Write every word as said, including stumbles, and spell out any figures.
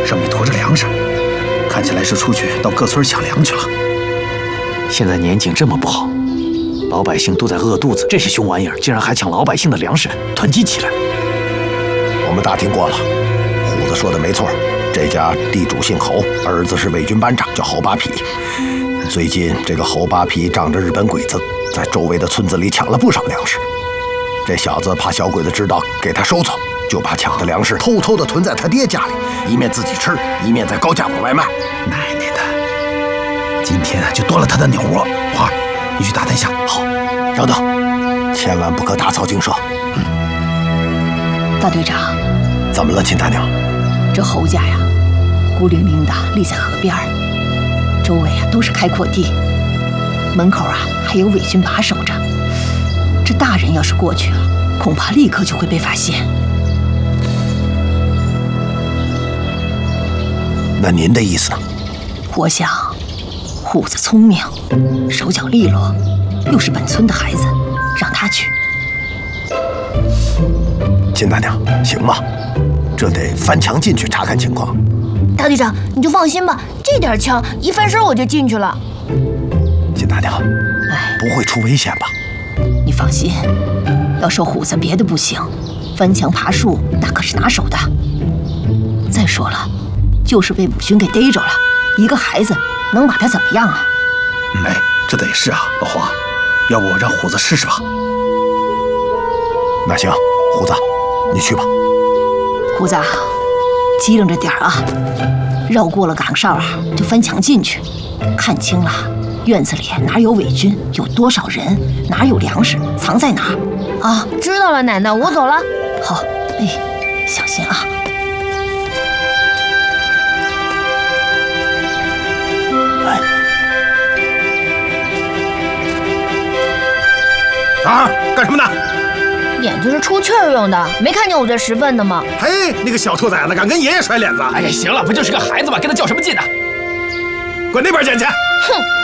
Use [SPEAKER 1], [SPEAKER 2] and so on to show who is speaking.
[SPEAKER 1] 上面驮着粮食，看起来是出去到各村抢粮去了。
[SPEAKER 2] 现在年景这么不好，老百姓都在饿肚子，这些熊玩意儿竟然还抢老百姓的粮食，囤积起来。
[SPEAKER 3] 我们打听过了，虎子说的没错，这家地主姓侯，儿子是伪军班长，叫侯八皮。最近这个侯八皮仗着日本鬼子，在周围的村子里抢了不少粮食。这小子怕小鬼子知道给他收走，就把抢的粮食偷偷的囤在他爹家里，一面自己吃，一面再高价往外卖。
[SPEAKER 1] 奶奶的，今天就端了他的鸟窝。花儿，你去打探一下。
[SPEAKER 3] 好，等等，千万不可打草惊蛇。
[SPEAKER 4] 嗯。大队长，
[SPEAKER 3] 怎么了，秦大娘？
[SPEAKER 4] 这侯家呀，孤零零的立在河边儿，周围啊都是开阔地，门口啊还有伪军把守着。这大人要是过去了，恐怕立刻就会被发现。
[SPEAKER 3] 那您的意思呢？
[SPEAKER 4] 我想，虎子聪明，手脚利落，又是本村的孩子，让他去。
[SPEAKER 3] 秦大娘，行吗？这得翻墙进去查看情况。
[SPEAKER 5] 大队长，你就放心吧，这点枪一翻身我就进去了。
[SPEAKER 3] 秦大娘，哎，不会出危险吧？
[SPEAKER 4] 你放心，要说虎子别的不行，翻墙爬树那可是拿手的。再说了，就是被武军给逮着了，一个孩子能把他怎么样啊？
[SPEAKER 1] 哎，这得是啊，老黄，要不让虎子试试吧？
[SPEAKER 3] 那行，虎子，你去吧。
[SPEAKER 4] 虎子，机灵着点啊，绕过了岗哨啊，就翻墙进去，看清了。院子里哪有伪军？有多少人？哪有粮食？藏在哪儿？啊，
[SPEAKER 5] 知道了，奶奶，我走了。
[SPEAKER 4] 好，哎，小心啊！
[SPEAKER 3] 哎，啊，干什么呢？
[SPEAKER 5] 眼睛是出气儿用的，没看见我在拾粪呢吗？
[SPEAKER 6] 嘿，那个小兔崽子敢跟爷爷甩脸子！
[SPEAKER 2] 哎呀，行了，不就是个孩子吗？跟他较什么劲呢？
[SPEAKER 6] 滚那边捡去！
[SPEAKER 5] 哼！